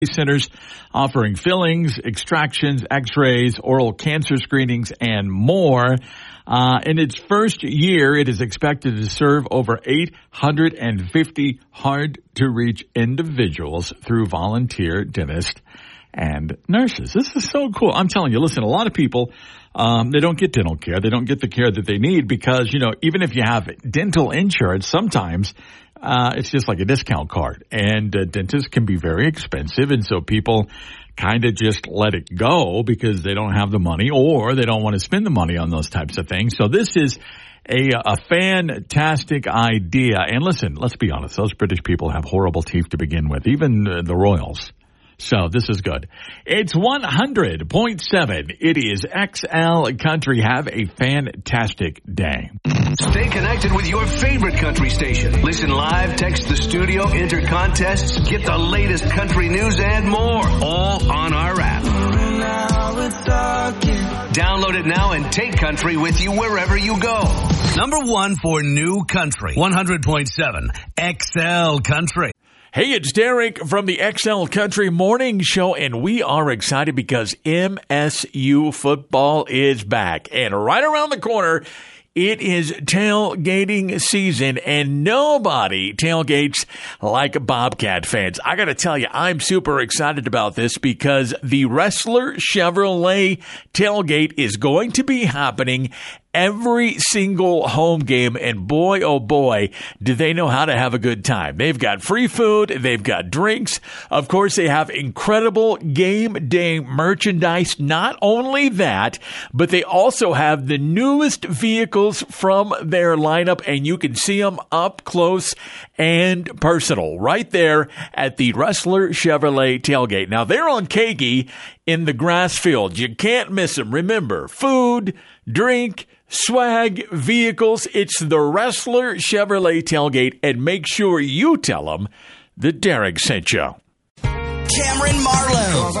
centers offering fillings, extractions, x-rays, oral cancer screenings, and more. In its first year, it is expected to serve over 850 hard-to-reach individuals through volunteer dentists and nurses. This is so cool. I'm telling you, listen, a lot of people, they don't get dental care. They don't get the care that they need because, even if you have dental insurance, sometimes it's just like a discount card. And dentists can be very expensive, and so people kind of just let it go because they don't have the money or they don't want to spend the money on those types of things. So this is a fantastic idea. And listen, let's be honest, those British people have horrible teeth to begin with, even the royals. So this is good. It's 100.7. It is XL Country. Have a fantastic day. Stay connected with your favorite country station. Listen live, text the studio, enter contests, get the latest country news and more, all on our app. Download it now and take country with you wherever you go. Number 1 for new country. 100.7 XL Country. Hey, it's Derek from the XL Country Morning Show, and we are excited because MSU football is back. And right around the corner, it is tailgating season, and nobody tailgates like Bobcat fans. I got to tell you, I'm super excited about this because the Ressler Chevrolet tailgate is going to be happening every single home game, and boy, oh boy, do they know how to have a good time. They've got free food, they've got drinks. Of course, they have incredible game day merchandise. Not only that, but they also have the newest vehicles from their lineup, and you can see them up close and personal right there at the Ressler Chevrolet tailgate. Now, they're on Kagi in the grass field. You can't miss them. Remember, food, drink, swag, vehicles. It's the Ressler Chevrolet tailgate, and make sure you tell them that Derek sent you. Cameron Marlowe.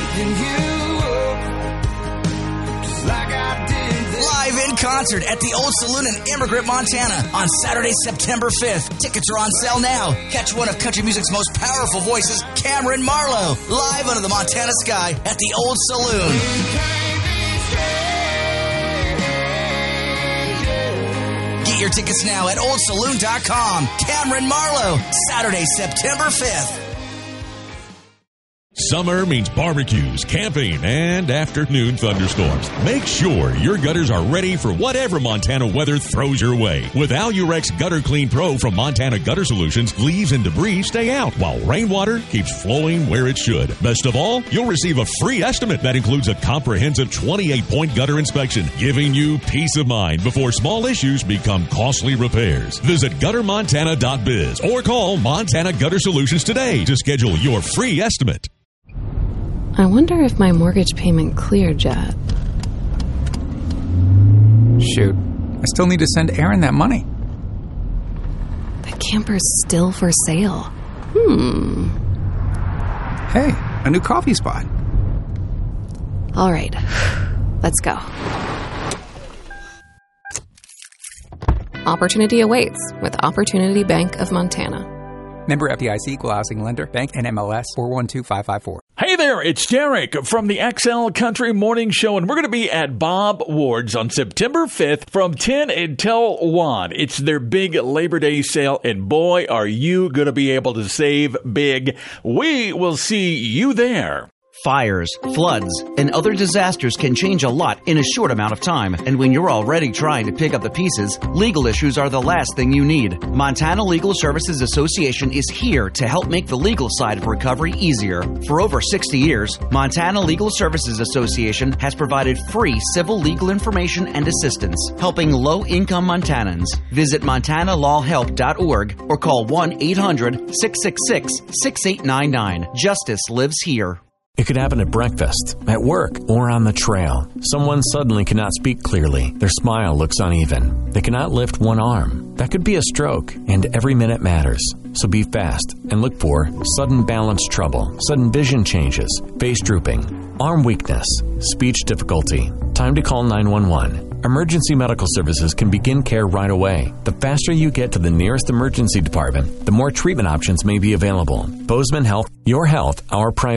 Live in concert at the Old Saloon in Emigrant, Montana on Saturday, September 5th. Tickets are on sale now. Catch one of country music's most powerful voices, Cameron Marlowe, live under the Montana sky at the Old Saloon. Get your tickets now at oldsaloon.com. Cameron Marlowe, Saturday, September 5th. Summer means barbecues, camping, and afternoon thunderstorms. Make sure your gutters are ready for whatever Montana weather throws your way. With Alurex Gutter Clean Pro from Montana Gutter Solutions, leaves and debris stay out while rainwater keeps flowing where it should. Best of all, you'll receive a free estimate that includes a comprehensive 28-point gutter inspection, giving you peace of mind before small issues become costly repairs. Visit guttermontana.biz or call Montana Gutter Solutions today to schedule your free estimate. I wonder if my mortgage payment cleared yet. Shoot, I still need to send Aaron that money. The camper's still for sale. Hey, a new coffee spot. All right, let's go. Opportunity awaits with Opportunity Bank of Montana. Member FDIC, Equal Housing Lender, Bank NMLS 412554. Hey there, it's Derek from the XL Country Morning Show, and we're going to be at Bob Ward's on September 5th from 10 until 1. It's their big Labor Day sale, and boy, are you going to be able to save big. We will see you there. Fires, floods, and other disasters can change a lot in a short amount of time. And when you're already trying to pick up the pieces, legal issues are the last thing you need. Montana Legal Services Association is here to help make the legal side of recovery easier. For over 60 years, Montana Legal Services Association has provided free civil legal information and assistance, helping low-income Montanans. Visit montanalawhelp.org or call 1-800-666-6899. Justice lives here. It could happen at breakfast, at work, or on the trail. Someone suddenly cannot speak clearly. Their smile looks uneven. They cannot lift one arm. That could be a stroke, and every minute matters. So be fast and look for sudden balance trouble, sudden vision changes, face drooping, arm weakness, speech difficulty. Time to call 911. Emergency medical services can begin care right away. The faster you get to the nearest emergency department, the more treatment options may be available. Bozeman Health, your health, our priority.